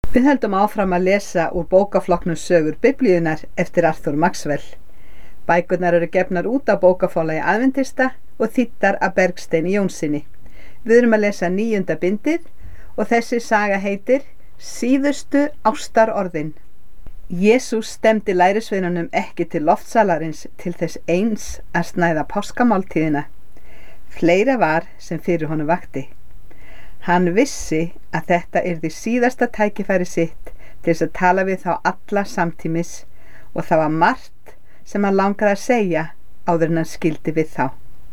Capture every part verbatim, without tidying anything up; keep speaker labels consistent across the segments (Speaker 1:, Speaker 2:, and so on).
Speaker 1: Við höldum áfram að lesa úr bókaflokknum Sögur Biblíunnar eftir Arthur Maxwell. Bækurnar eru gefnar út á bókaforlagi Aðventista og þýddar af Bergsteini Jónssyni. Við erum að lesa níunda bindið og þessi saga heitir Síðustu ástarorðin. Jesús stefndi lærisveinunum ekki til loftsalarins til þess eins að snæða páskamáltíðina. Fleira var sem fyrir honum vakti. Hann vissi að þetta yrði síðasta tækifæri sitt til þess að tala við þá alla samtímis og það var margt sem hann langaði að segja áður en hann skildi við þá.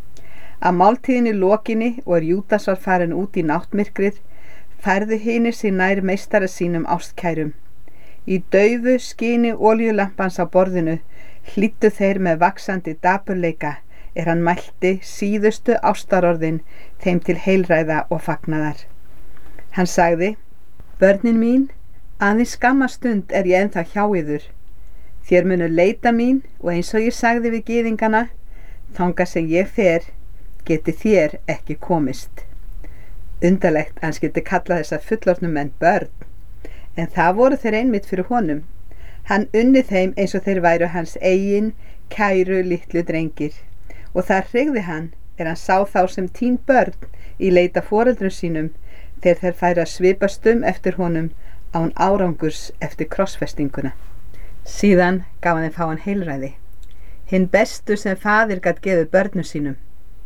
Speaker 1: Að máltíðinni lokinni og er Júdas var farin út í náttmyrkrið, færðu hinir sig nær meistara sínum ástkærum. Í daufu skini olíulampans á borðinu hlýddu þeir með vaxandi dapurleika er hann mælti síðustu ástarorðin þeim til heilræða og fagnaðar. Hann sagði: Börnin mín, aðeins skamma stund er ég ennþá hjá yður. Þér munu leita mín og eins og ég sagði við gyðingana, þangað sem ég fer, geti þér ekki komist. Undarlegt að hann skyldi kalla þessa fullorðnu menn börn, en það voru þeir einmitt fyrir honum. Hann unni þeim eins og þeir væru hans eigin, kæru litlu drengir. Og það hrygði hann er hann sá þá sem tín börn í leita foreldrum sínum þegar þeir færu að svipast um eftir honum án árangurs eftir krossfestinguna. Síðan gaf hann þeim fáan heilræði, hinn bestu sem faðir gat gefið börnum sínum.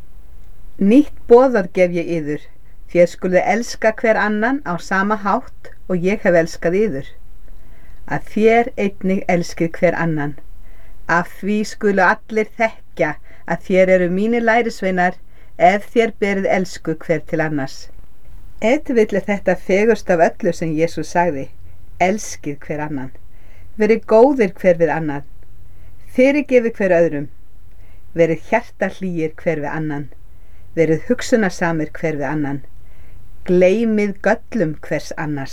Speaker 1: Nýtt boðorð gef ég yður, þér skuluð elska hver annan á sama hátt og ég hef elskað yður. Að þér einnig elskið hver annan. Af því skulu allir þekkja að þér eru mínir lærisveinar ef þér berið elsku hver til annars. Ef til vill er þetta fegurst af öllu sem Jesús sagði, elskið hver annan. Verið góðir hver við annan. Fyrirgefið hver öðrum. Verið hjartahlýir hver við annan. Verið hugsunarsamir hver við annan. Gleymið göllum hvers annars.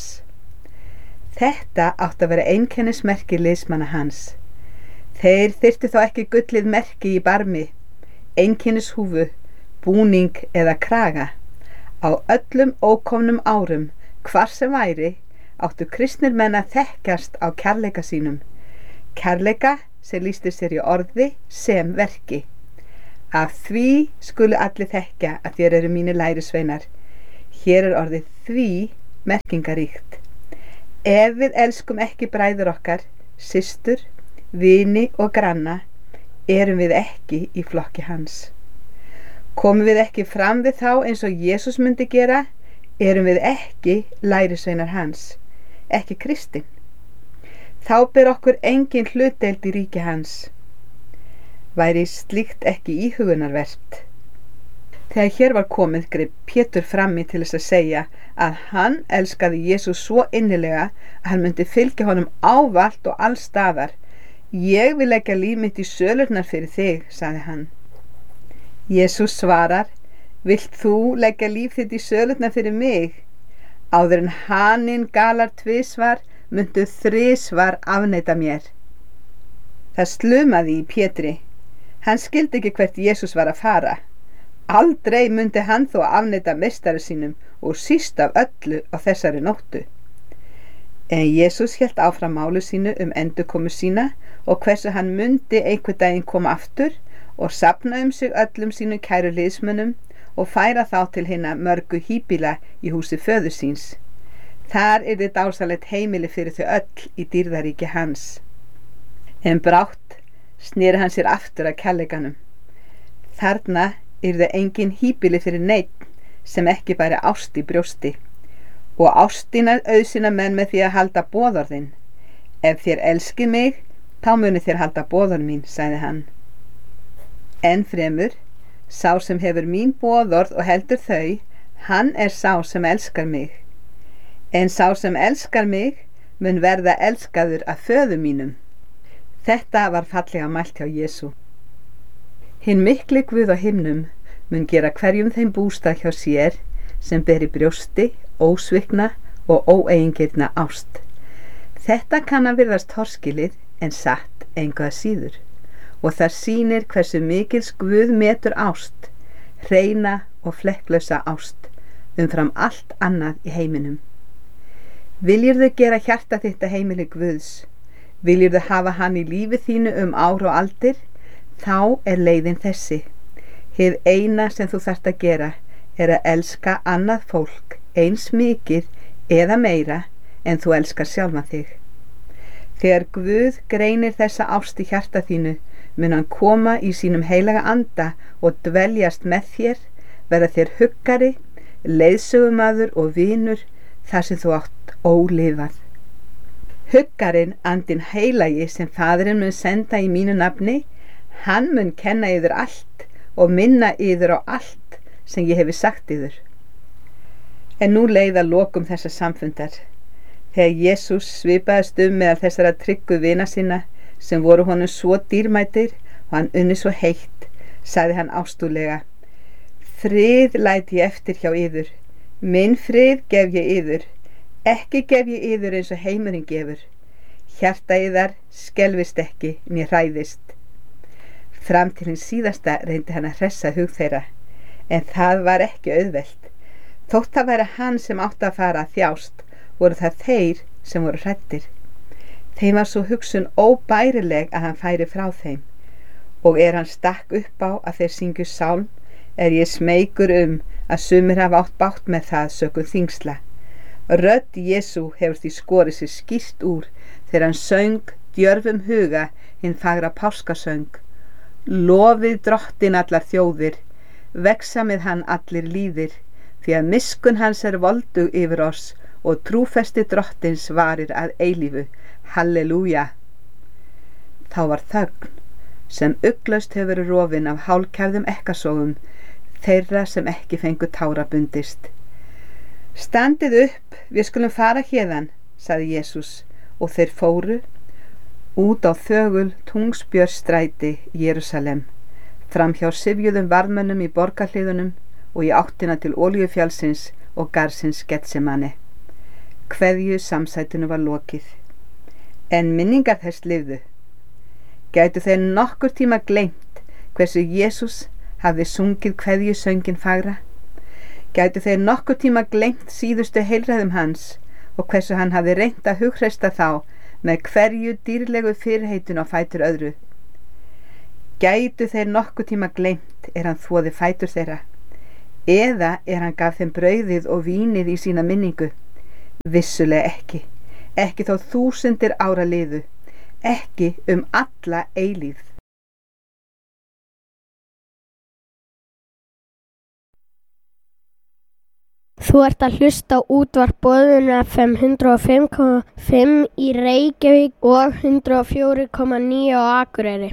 Speaker 1: Þetta átti að vera einkennismerki liðsmanna hans. Þeir þyrftu þó ekki gullið merki í barmi, einkennishúfu, búning eða kraga. Á öllum ókomnum árum, hvar sem væri, áttu kristnir menn að þekkjast á kærleika sínum. Kærleika sem lýsti sér í orði sem verki. Af því skulu allir þekkja að þér eru mínir lærisveinar. Hér er orðið því merkingaríkt. Ef við elskum ekki bræður okkar, systur, vini og granna, erum við ekki í flokki hans. Komum við ekki fram við þá eins og Jesús myndi gera, erum við ekki lærisveinar hans, ekki kristinn. Þá ber okkur engin hlutdeild í ríki hans. Væri slíkt ekki íhugunarvert. Þegar hér var komið greip Pétur frammi til þess að segja að hann elskaði Jesús svo innilega að hann myndi fylgja honum ávallt og allstaðar. Ég vil leggja líf mitt í sölurnar fyrir þig, sagði hann. Jesús svarar: Vilt þú leggja líf þitt í sölurnar fyrir mig? Áður en haninn galar tvisvar, myndu þrisvar afneita mér. Það slumaði í Pétri. Hann skildi ekki hvert Jesús var að fara. Aldrei myndi hann þó afneita meistara sínum og síst af öllu á þessari nóttu. En Jesús hélt áfram málu sínu um endurkomu sína og hversu hann myndi einhver daginn koma aftur og safna um sig öllum sínu kæru liðsmönnum og færa þá til hinna mörgu híbýla í húsi föður síns. Þar yrði dásalegt heimili fyrir þau öll í dýrðaríki hans. En brátt sneri hann sér aftur að kærleikanum. Þarna yrði engin híbýli fyrir neinn sem ekki bæri ást í brjósti. Og ástina auðsina menn með því að halda boðorðin. Ef þér elskið mig, þá muni þér halda boðorð mín, sagði hann. Enn fremur, sá sem hefur mín boðorð og heldur þau, hann er sá sem elskar mig. En sá sem elskar mig mun verða elskaður af föður mínum. Þetta var fallega mælt hjá Jesú. Hinn mikli Guð á himnum mun gera hverjum þeim bústað hjá sér sem beri brjósti, ósvikna og óeigingirna ást. Þetta kann að virðast torskilið en satt engu að síður og það sýnir hversu mikils Guð metur ást, hreina og flekklausa ást umfram allt annað í heiminum. Viljirðu gera hjarta þitt að heimili Guðs? Viljirðu hafa hann í lífi þínu um ár og aldir? Þá er leiðin þessi. Hið eina sem þú þarft að gera er að elska annað fólk eins mikið eða meira en þú elskar sjálfan þig. Þegar Guð greinir þessa ást í hjarta þínu, mun hann koma í sínum heilaga anda og dveljast með þér, verða þér huggari, leiðsögumaður og vinur þar sem þú átt ólifað. Huggarinn, andinn heilagi sem Faðirinn mun senda í mínu nafni, hann mun kenna yður allt og minna yður á allt sem ég hefi sagt yður. En nú leið að lokum þessa samfundar. Þegar Jesús svipaðist um meðal þessara tryggu vina sinna sem voru honum svo dýrmætir og hann unni svo heitt, sagði hann ástúðlega: Frið læt ég eftir hjá yður, minn frið gef ég yður, ekki gef ég yður eins og heimurinn gefur. Hjarta yðar skelfist ekki né hræðist. Fram til hins síðasta reyndi hann að hressa hug þeirra, en það var ekki auðvelt. Þótt það væri hann sem átti að fara að þjást, voru það þeir sem voru hræddir. Þeim var svo hugsun óbærileg að hann færi frá þeim, og er hann stakk upp á að þeir syngju sálm, er ég smeykur um að sumir hafa átt bátt með það sökum þyngsla. Rödd Jesú hefur því skorið sér skýrt úr þegar hann söng djörfum huga hinn fagra páskasöng. Lofið drottin allar þjóðir, vexa með hann allir líðir, því að miskun hans er voldug yfir oss og trúfesti drottins varir að eilífu. Halleluja! Þá var þögn sem ugglaust hefur verið rofin af hálkæfðum ekkasogum þeirra sem ekki fengu tára bundist. Standið upp, við skulum fara héðan, sagði Jesús, og þeir fóru út á þögul Tungsbjörnsstræti Jerúsalem, fram hjá syfjuðum varðmönnum í borgarhliðunum og í áttina til Olíufjallsins og garðsins Getsemane. Kveðju samsætinu var lokið, en minningar þess lifðu. Gætu þeir nokkur tíma gleymt hversu Jesús hafði sungið kveðju söngin fagra? Gætu þeir nokkur tíma gleymt síðustu heilræðum hans og hversu hann hafði reynt að hughreysta þá með hverju dýrlegu fyrirheitun á fætur öðru? Gætu þeir nokkur tíma gleymt er hann þvoði fætur þeirra? Eða er hann gaf þeim brauðið og vínið í sína minningu? Vissulega ekki, ekki þó þúsundir ára liðu, ekki um alla eilífð.
Speaker 2: Þú ert að hlusta á útvarp Boðun F M hundrað og fimm komma fimm í Reykjavík og hundrað og fjögur komma níu á Akureyri.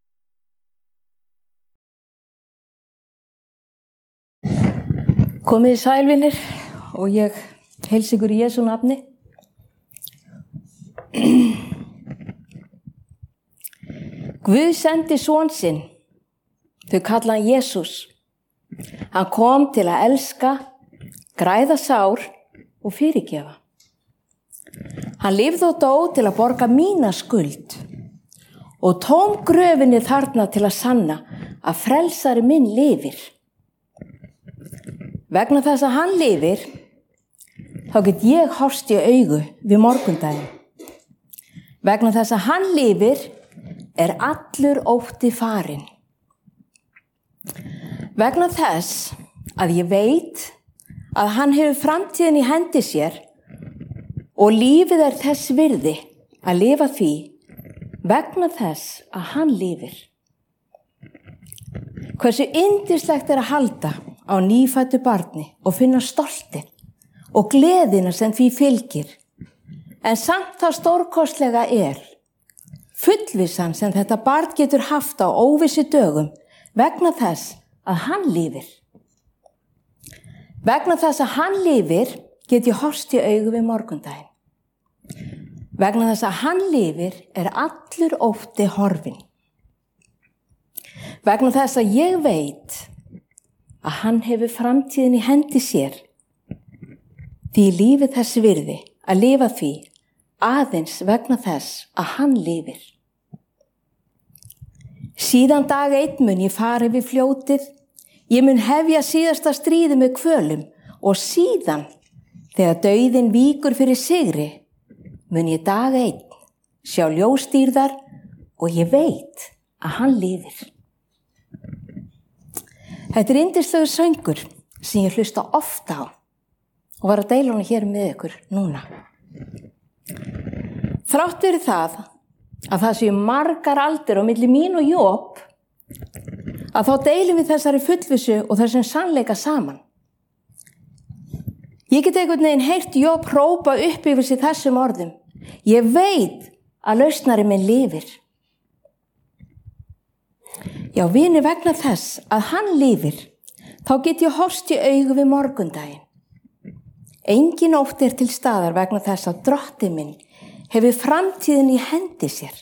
Speaker 3: Komið sælvinir og ég heilsa ykkur í Jesú nafni. Guð sendi son sinn, þau kalla hann Jesús. Hann kom til að elska, græða sár og fyrirgefa. Hann lifði og dó til að borga mína skuld og tóm gröfinni þarna til að sanna að frelsari minn lifir. Vegna þess að hann lifir, þá get ég horfst í augu við morgundaginn. Vegna þess að hann lifir, er allur ótti farinn. Vegna þess að ég veit að hann hefur framtíðin í hendi sér og lífið er þess virði að lifa því vegna þess að hann lifir. Hversu yndislegt er að halda á nýfæddu barni og finna stoltið og gleðina sem því fylgir, en samt það stórkostlega er fullvissan sem þetta barn getur haft á óvissu dögum vegna þess að hann lifir. Vegna þess að hann lifir get ég horfst í augu við morgundaginn. Vegna þess að hann lifir er allur ótti horfinn. Vegna þess að ég veit að hann hefur framtíðin í hendi sér, því lífið þess virði að lifa því aðeins vegna þess að hann lifir. Síðan dag einn mun ég fara við fljótið, ég mun hefja síðasta stríði með kvölum og síðan Þegar dauðinn víkur fyrir sigri, mun ég dag einn sjá ljósdýrðar og ég veit að hann lifir. Þetta er yndislegur söngur sem ég hlusta ofta á og var að deila hana hér með ykkur núna. Þrátt fyrir það að það séu margar aldir á milli mín og Job, að þá deilum við þessari fullvissu og þessum sannleika saman. Ég get einhvern veginn heyrt Job hrópa upp yfir sig þessum orðum. Ég veit að lausnari minn lifir. Já, vini, vegna þess að hann lifir, þá get ég horfst í augu við morgundaginn. Engin ótt er til staðar vegna þess að drottinn minn hefur framtíðin í hendi sér.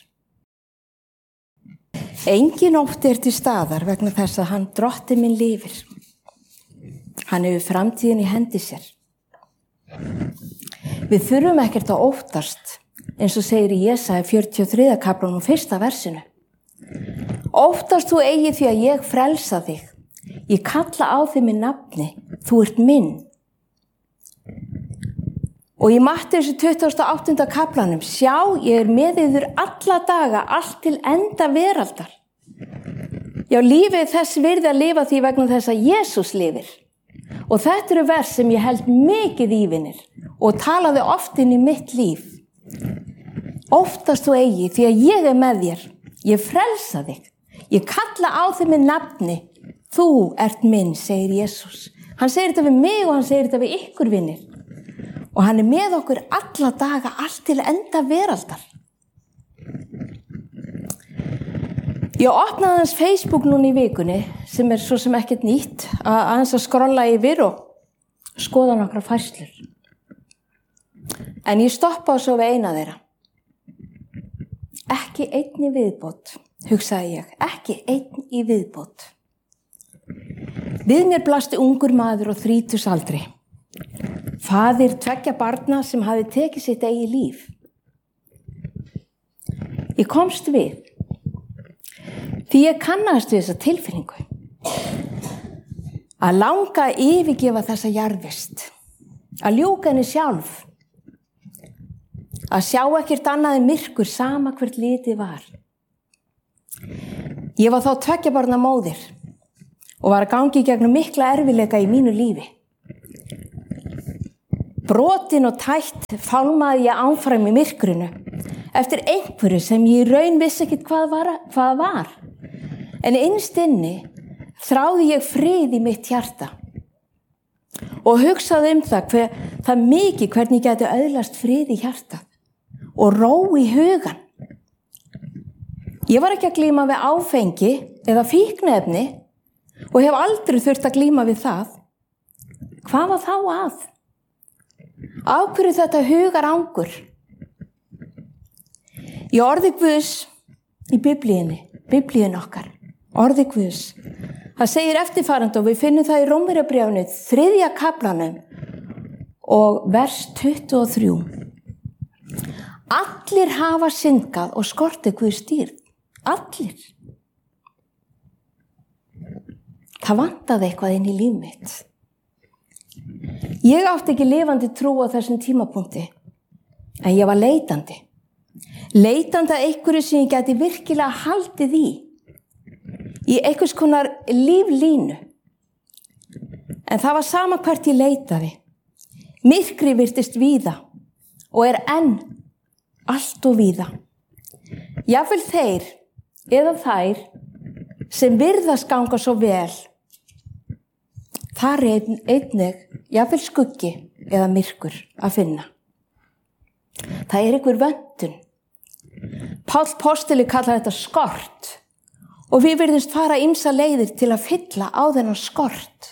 Speaker 3: Engin ótt er til staðar vegna þess að hann drottinn minn lifir. Hann hefur framtíðin í hendi sér. Við þurfum ekkert að óttast, eins og segir í Jesaja fjörutíu og þriðja kaflanum fyrsta versinu. Óttast þú eigi því að ég frelsa þig. Ég kalla á þig með nafni, þú ert minn. Og í Mattheusar tuttugasta og áttunda kaflanum, sjá, ég er með yður alla daga, allt til enda veraldar. Já, lífið þess virði að lifa því vegna þess að Jesús lifir. Og þetta eru vers sem ég held mikið í, vinir, og talaði oft inn í mitt líf. Óttast þú eigi því að ég er með þér. Ég frelsa þig. Ég kalla á þig með nafni. Þú ert minn, segir Jesús. Hann segir þetta við mig og hann segir þetta við ykkur, vinir. Og hann er með okkur alla daga, allt til enda veraldar. Ég opnaði hans Facebook núna í vikunni, sem er svo sem ekkert nýtt, að aðeins að skrolla yfir og skoða nokkra færslur. En ég stoppaði svo við eina þeirra. Ekki einn í viðbót, hugsaði ég, ekki einn í viðbót. Við mér blasti ungur maður og þrítugsaldri. Faðir tveggja barna sem hafi tekið sitt eigið líf. Ég komst við. Því ég kannast við þessa tilfinningu. Að langa að yfirgefa þessa jarðvist. Að ljúka henni sjálf. Að sjá ekkert annað en myrkur sama hvert litið var. Ég var þá tveggja barna móðir og var að gangi gegnum mikla erfiðleika í mínu lífi. Brotin og tætt fálmaði ég áfram í myrkrinu eftir einhverju sem ég í raun vissi ekkert hvað var. Hvað var. En innst inni þráði ég frið í mitt hjarta og hugsaði um það, hver, það mikið hvernig ég gæti öðlast frið í hjarta og ró í hugan. Ég var ekki að glíma við áfengi eða fíkniefni og hef aldrei þurft að glíma við það. Hvað var þá að? Af hverju þetta hugar angur? Í orði Guðs í biblíunni, biblíun okkar, orði Guðs. Það segir eftirfarandi og við finnum það í Rómverjabréfinu, þriðja kaflanum og vers tuttugu og þrjú. Allir hafa syndgað og skortið Guðs dýrð. Allir. Það vantaði eitthvað inn í líf mitt. Ég átti ekki lifandi trú á þessum tímapunkti, en ég var leitandi. Leitandi að einhverju sem ég gæti virkilega haldið í. Í einhvers konar líflínu. En það var sama hvert ég leitaði. Myrkri virtist víða og er enn allt og víða. Jafnvel þeir eða þær sem virðast ganga svo vel. Þar er einnig jafnvel skuggi eða myrkur að finna. Það er einhver vöntun. Páll postuli kallar þetta skort. Og við virðumst fara ýmsa leiðir til að fylla á þennan skort.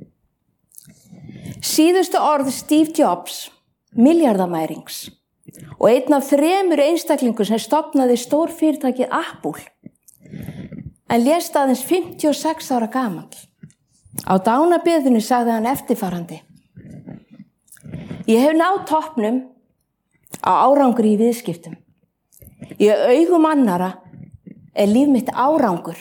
Speaker 3: Síðustu orð Steve Jobs, milljarðamærings, og einn af þremur einstaklingur sem stofnaði stór fyrirtækið Apple, en lést aðeins fimmtíu og sex ára gamall. Á dánabeðinu sagði hann eftirfarandi. Ég hef náð toppnum á árangri í viðskiptum. Í augum annara er líf mitt árangur.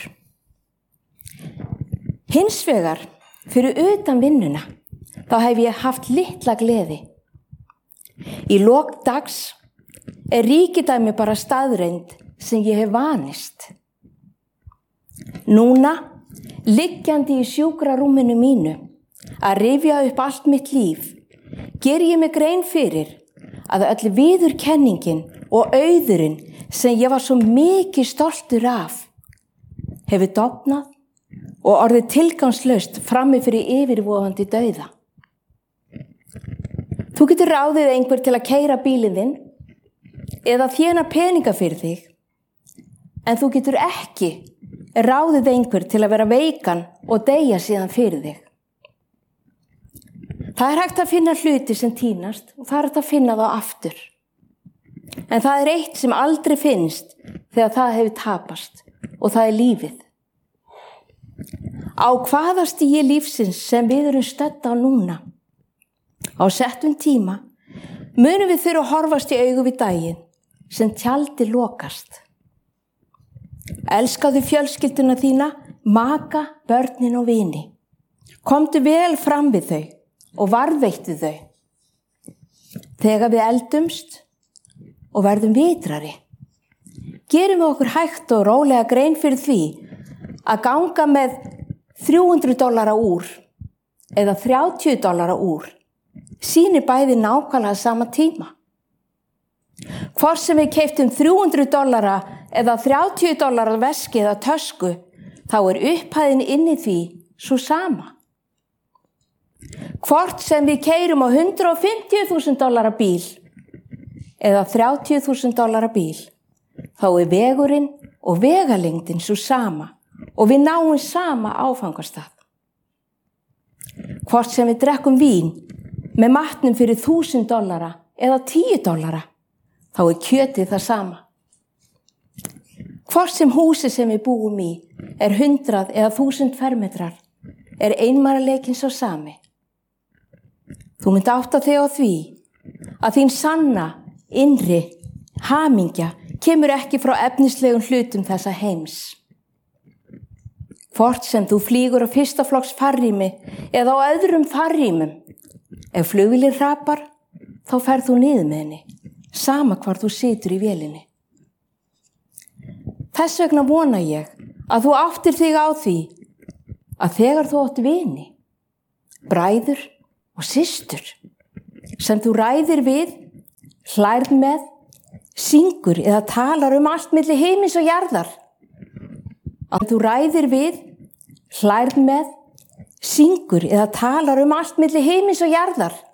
Speaker 3: Hins vegar, fyrir utan vinnuna, þá hef ég haft litla gleði Í lok dags er ríkidæmi bara staðreind sem ég hef vanist. Núna, liggjandi í sjúkrarúminu mínu, að rifja upp allt mitt líf, ger ég mig grein fyrir að öll viðurkenningin og auðurinn sem ég var svo mikið stoltur af hefur dofnað og orðið tilgangslaust frammi fyrir yfirvofandi dauða. Þú getur ráðið einhver til að keyra bílinn þinn eða þéna peninga fyrir þig, en þú getur ekki ráðið einhver til að vera veikan og deyja síðan fyrir þig. Það er hægt að finna hluti sem týnast og það er hægt að finna þá aftur. En það er eitt sem aldrei finnst þegar það hefur tapast og það er lífið. Á hvaða stigi lífsins sem við erum stödd á núna, á settum tíma, munum við þurfa að horfast í augu við daginn sem tjaldi lokast. Elskaðu fjölskylduna þína, maka, börnin og vini. Komdu vel fram við þau og varðveittu þau. Þegar við eldumst og verðum vitrari, gerum við okkur hægt og rólega grein fyrir því að ganga með þrjú hundruð dollara úr eða þrjátíu dollara úr sýnir bæði nákvæmlega sama tíma. Hvort sem við keyptum þrjú hundruð dollara eða þrjátíu dollara veski eða tösku, þá er upphæðin inni því svo sama. Hvort sem við keyrum á hundrað og fimmtíu þúsund dollara bíl eða þrjátíu þúsund dollara bíl, þá er vegurinn og vegalengdin svo sama og við náum sama áfangastað. Hvort sem við drekkum vín með matnum fyrir þúsund dollara eða tíu dollara, þá er kjötið það sama. Hvort sem húsið sem við búum í er hundrað eða þúsund fermetrar, er einmanaleikin sá sami. Þú mynd átta þig á því að þín sanna, innri, hamingja kemur ekki frá efnislegum hlutum þessa heims. Hvort sem þú flýgur á fyrsta flokks farrými eða á öðrum farrýmum, ef flugvélin hrapar, þá ferð þú niður með henni, sama hvar þú situr í vélinni. Þess vegna vona ég að þú áttir þig á því að þegar þú átt vini, bræður og systur, sem þú ræðir við, hlærð með, syngur eða talar um allt milli himins og jarðar, að þú ræðir við, hlærð með, syngur eða talar um allt milli himins og jarðar,